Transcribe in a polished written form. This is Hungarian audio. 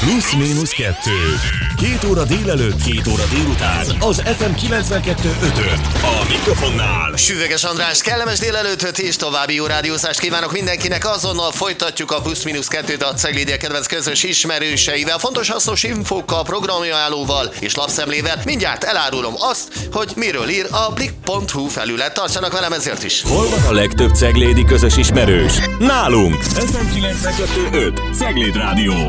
Plusz-minusz 2. 2 óra délelőtt, 2 óra délután. Az FM 92.5-ön. A mikrofonnál Süveges András, kellemes délelőttöt és további jó rádiózást kívánok mindenkinek. Azonnal folytatjuk a Plusz-minusz 2-t a Ceglédia kedvenc közös ismerőseivel, fontos hasznos infókkal, programajánlóval és lapszemlével. Mindjárt elárulom azt, hogy miről ír a blik.hu felület. Tartsanak velem ezért is. hol van a legtöbb ceglédi közös ismerős? Nálunk! FM 92.5 Cegléd Rádió.